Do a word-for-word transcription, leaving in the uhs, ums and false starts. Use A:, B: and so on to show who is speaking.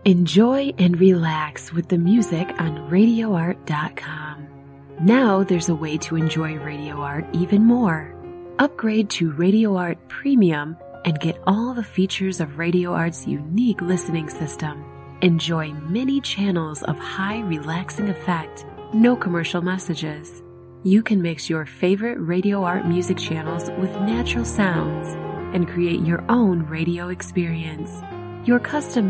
A: Enjoy and relax with the music on radio art dot com. Now there's a way to enjoy Radio Art even more. Upgrade to Radio Art Premium and get all the features of Radio Art's unique listening system. Enjoy many channels of high relaxing effect, no commercial messages. You can mix your favorite Radio Art music channels with natural sounds and create your own radio experience. Your custom